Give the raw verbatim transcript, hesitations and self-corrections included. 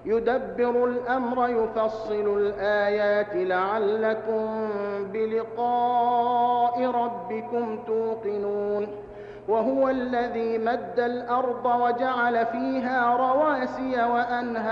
يدبر الأمر يفصل الآيات لعلكم بلقاء ربكم توقنون وهو الذي مد الأرض وجعل فيها رواسي وأنهارا